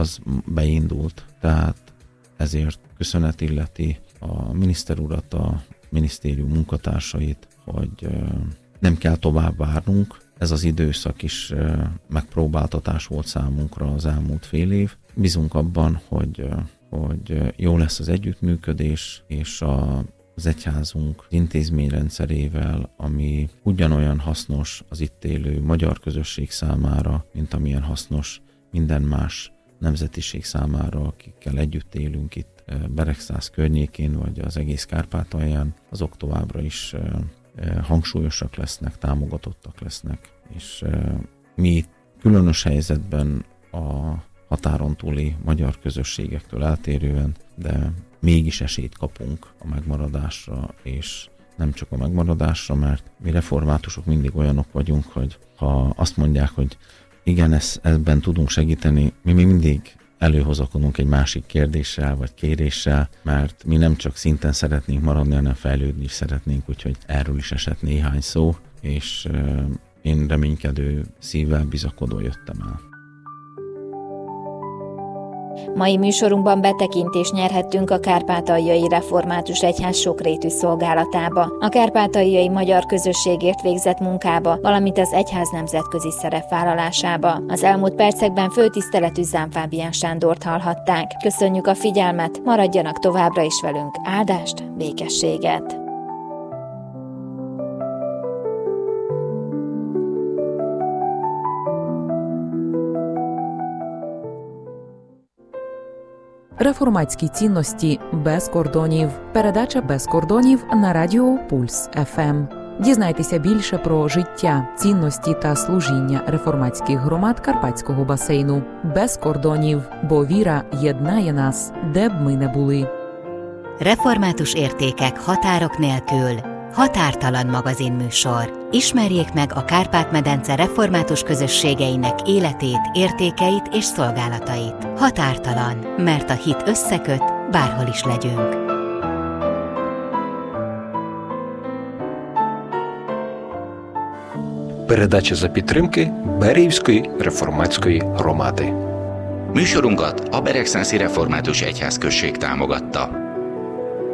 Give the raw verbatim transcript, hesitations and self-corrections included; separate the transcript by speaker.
Speaker 1: az beindult. Tehát ezért köszönet illeti a miniszter urat, a minisztérium munkatársait, hogy nem kell tovább várnunk. Ez az időszak is megpróbáltatás volt számunkra az elmúlt fél év. Bízunk abban, hogy, hogy jó lesz az együttműködés, és a, az egyházunk intézményrendszerével, ami ugyanolyan hasznos az itt élő magyar közösség számára, mint amilyen hasznos minden más nemzetiség számára, akikkel együtt élünk itt Beregszász környékén, vagy az egész Kárpátalján, azok továbbra is hangsúlyosak lesznek, támogatottak lesznek, és mi különös helyzetben a határon túli magyar közösségektől eltérően, de mégis esélyt kapunk a megmaradásra, és nem csak a megmaradásra, mert mi reformátusok mindig olyanok vagyunk, hogy ha azt mondják, hogy igen, ezt, ebben tudunk segíteni, mi még mindig előhozakodunk egy másik kérdéssel vagy kéréssel, mert mi nem csak szinten szeretnénk maradni, hanem fejlődni is szeretnénk, úgyhogy erről is esett néhány szó, és euh, én reménykedő szívvel, bizakodó jöttem el.
Speaker 2: Mai műsorunkban betekintést nyerhettünk a Kárpátaljai Református Egyház sokrétű szolgálatába, a kárpátaljai magyar közösségért végzett munkába, valamint az egyház nemzetközi szerepvállalásába. Az elmúlt percekben főtiszteletű Zám Fábián Sándort hallhatták. Köszönjük a figyelmet, maradjanak továbbra is velünk. Áldást, békességet!
Speaker 3: Реформатські цінності без кордонів. Передача без кордонів на радіо Пульс еф ем. Дізнайтеся більше про життя, цінності та служіння реформатських громад Карпатського басейну. Без кордонів, бо віра єднає нас, де б ми не були.
Speaker 4: Református értékek határok nélkül. Határtalan magazinműsor. Ismerjék meg a Kárpát-medence református közösségeinek életét, értékeit és szolgálatait. Határtalan, mert a hit összeköt, bárhol is legyünk.
Speaker 5: Передача за підтримки Беріївської реформатської громади.
Speaker 6: Műsorunkat a Beregszászi Református Egyházközség támogatta.